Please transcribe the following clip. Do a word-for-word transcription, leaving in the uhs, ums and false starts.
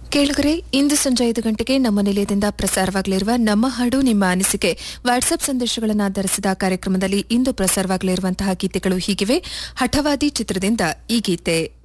ಕೇಳುಗರೆ, ಇಂದು ಸಂಜೆ ಐದು ಗಂಟೆಗೆ ನಮ್ಮ ನಿಲಯದಿಂದ ಪ್ರಸಾರವಾಗಲಿರುವ ನಮ್ಮ ಹಾಡು ನಿಮ್ಮ ಅನಿಸಿಕೆ ವಾಟ್ಸ್ಆಪ್ ಸಂದೇಶಗಳನ್ನು ಆಧರಿಸಿದ ಕಾರ್ಯಕ್ರಮದಲ್ಲಿ ಇಂದು ಪ್ರಸಾರವಾಗಲಿರುವಂತಹ ಗೀತೆಗಳು ಹೀಗಿವೆ. ಹಠವಾದಿ ಚಿತ್ರದಿಂದ ಈ ಗೀತೆ.